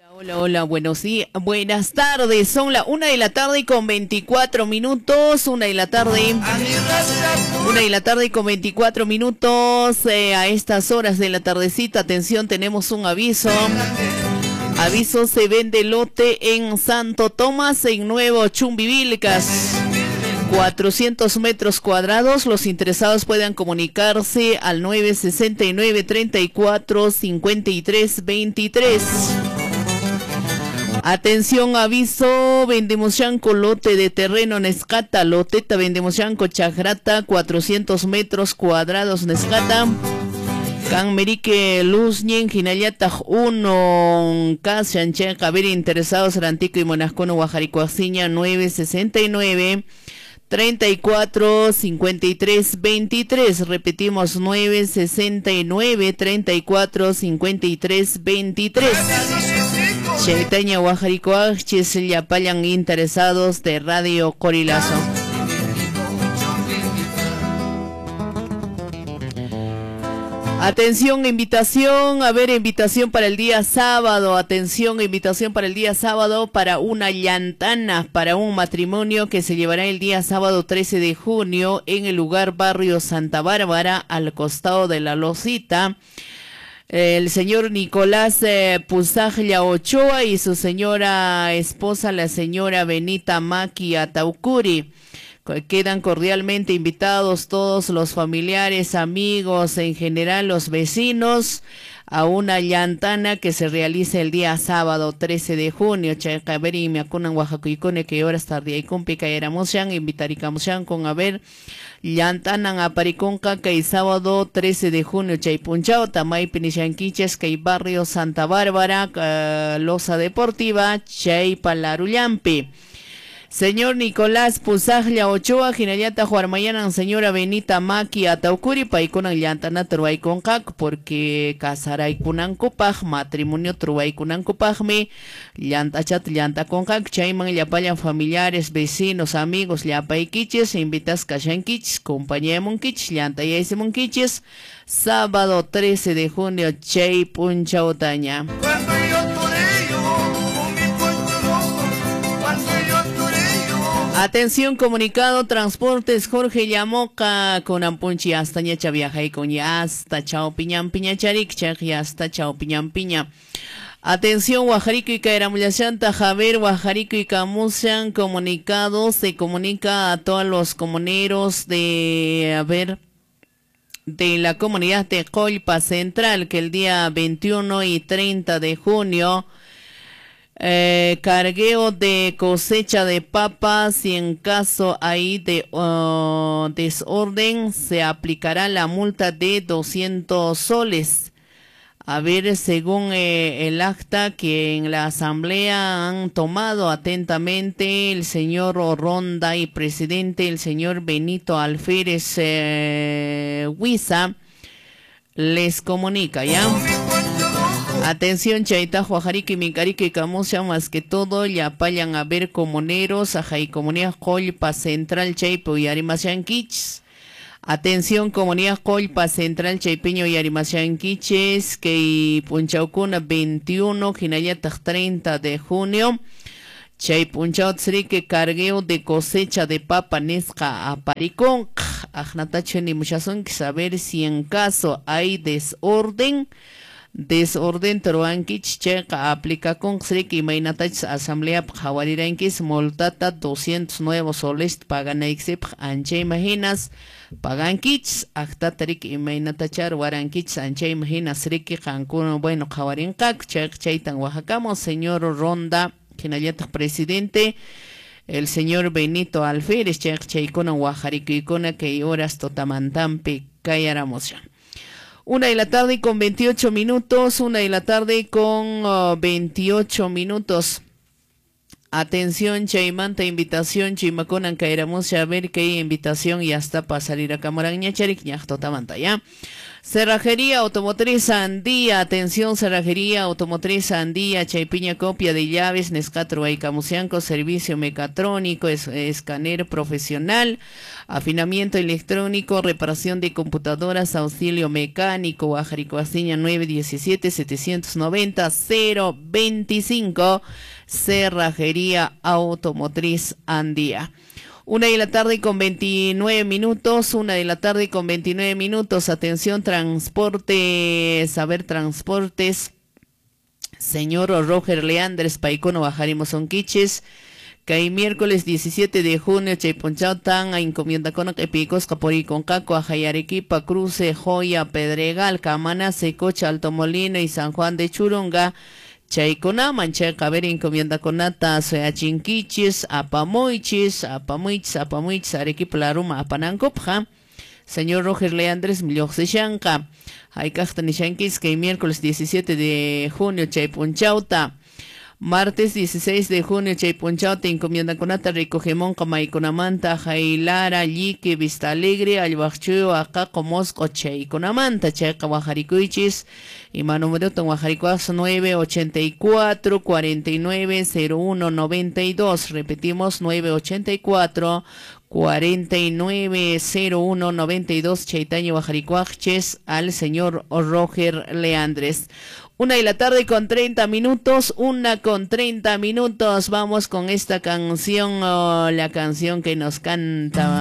Hola, hola, buenas tardes, son la 1 de la tarde con 24 minutos, 1 de la tarde con 24 minutos, a estas horas de la tardecita, atención, tenemos un aviso, se vende lote en Santo Tomás, en Nuevo Chumbivilcas, 400 metros cuadrados, los interesados puedan comunicarse al 969 34 53 23. Atención, aviso, vendemos yanco lote de terreno Nescata, loteta vendemos yanco Chagrata, 400 metros cuadrados Nescata. Can Merique Luz Ñen Jinayatag 1 Cashanche, a ver interesados Rantico y Monascono Guajaricoaciña 969 34 53 23, repetimos 969 34 53 23. Chaitaña Guajaricoa, Chislyapayan interesados de Radio Corilazo. Atención, invitación para el día sábado, invitación para el día sábado para una llantana, para un matrimonio que se llevará el día sábado 13 de junio en el lugar barrio Santa Bárbara, al costado de la Losita. El señor Nicolás Pusaglia Ochoa y su señora esposa, la señora Benita Maki Ataucuri. Quedan cordialmente invitados todos los familiares, amigos, en general los vecinos, a una llantana que se realiza el día sábado 13 de junio. Chaycaberi me acunan Oaxacuicone que horas tarde y cumpi cayeramosyan, invitaricamosyan con a ver llantanan a Pariconca que el sábado 13 de junio Chaypunchao, Tamay Pinishanquiches que barrio Santa Bárbara, Loza Deportiva, Chay Palarullampi. Señor Nicolás Pusaglia Ochoa, Jinayata Juarmayanan, señora Benita Maki Ataucuri, Paikunan Llantana Truayconcak, porque casaray Kunankupaj, matrimonio Truaykunankupajme, Llantachat Llantaconcak, Chayman Llapayan familiares, vecinos, amigos, Llapaiquiches, invitas Kashanquiches, compañía Monquiches, Llantayase Monquiches, sábado 13 de junio, Chay Punchautaña. Atención, comunicado, transportes Jorge Llamoca con Ampunchi hasta Ñacha viaja y con hasta Chao Piñan Piña Charik, y hasta Chao Piñan Piña. Atención, Guajarico y Caeramuyashanta, Javier, Guajarico y Camusian, comunicado, se comunica a todos los comuneros de la comunidad de Colpa Central que el día 21 y 30 de junio cargueo de cosecha de papas y en caso ahí de desorden se aplicará la multa de 200 soles. A ver, según el acta que en la asamblea han tomado atentamente el señor Ronda y presidente el señor Benito Alférez Huiza, les comunica, ¿ya? Atención, Chaita, Juajarique, Mincarique y Camusia, más que todo, ya vayan a ver comuneros, a comunidad Colpa Central, Chaipo y Arimasyanquiches. Atención, comunidad Colpa Central, Chaipeño y Arimasyanquiches, que Punchaucuna 21, Jinayatag 30 de junio. Chaipunchautzri que cargueo de cosecha de papa nesca a Paricón. Ajnatacho ni muchazón que saber si en caso hay desorden Troanquich checa aplica con Sriki Mainatach Asamblea Jaguariranquis multata 200 nuevos soles pagan exip anche imaginas paganquich actatarik y Mainatachar Guaranquich anche imaginas Sriki Cancún bueno Jaguarincac chaitan Oaxacamo, señor Ronda Jinayata presidente, el señor Benito Alférez chaicona Oaxariquicona que horas totamantampe cayaramosya. 1 de la tarde con 28 minutos, 28 minutos. Atención, Chaimanta, invitación, Chimaconan, caeramos a ver qué invitación y hasta para salir a Camoran, Ñacharik, Ñajtotamanta, ¿ya? Cerrajería Automotriz Andía, atención Cerrajería Automotriz Andía, Chaipiña copia de llaves, Nescatro Camusianco, servicio mecatrónico, escáner profesional, afinamiento electrónico, reparación de computadoras, auxilio mecánico, Guajaricoaciña 917-790-025, Cerrajería Automotriz Andía. 1:29 PM, 1:29 PM, atención transporte, saber transportes, señor Roger Leandres, Paicono, Bajaremos Onquiches, que miércoles 17 de junio, Chaiponchautan, a encomienda con Epicos, Capori con Caco, a Jayarequipa, Cruce, Joya, Pedregal, Camana, Secocha, Alto Molino y San Juan de Churunga, Chaicona, Mancha, Caber, encomienda con Nata, Soyachinquichis, Apamoichis, Arequipa, La Ruma, Apanancopja, señor Roger Leandres, Milloxechanca, Haikachtanishankis, que miércoles 17 de junio, Chaiponchauta, martes 16 de junio, Chaiponchauta, encomienda con Nata, Recogemón, Camaiconamanta, Jailara, Lique, Vista Alegre, Albachuyo, acá Comosco, Chaiconamanta, Chaca, Guajaricuichis, y número de Guajaricuas 984-490192. Repetimos, 984-490192. Chaitaño Guajaricuaches al señor Roger Leandres. 1:30 PM, 1:30 PM. Vamos con esta canción, la canción que nos canta